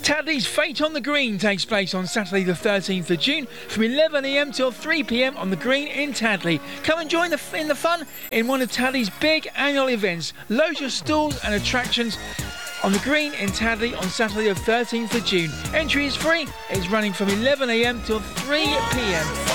Tadley's Fate on the Green takes place on Saturday the 13th of June from 11 a.m. till 3 p.m. on the Green in Tadley. Come and join in the fun in one of Tadley's big annual events. Loads of stalls and attractions on the Green in Tadley on Saturday the 13th of June. Entry is free. It's running from 11 a.m. till 3 p.m.